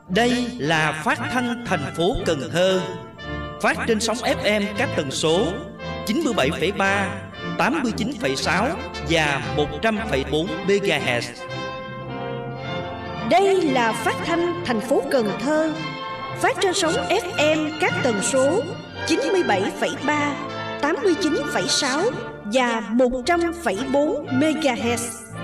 Đây là phát thanh thành phố Cần Thơ, phát trên sóng FM các tần số 97,3, 89,6 và 100,4 MHz. Đây là phát thanh thành phố Cần Thơ, phát trên sóng FM các tần số 97,3, 89,6 và 100,4 MHz.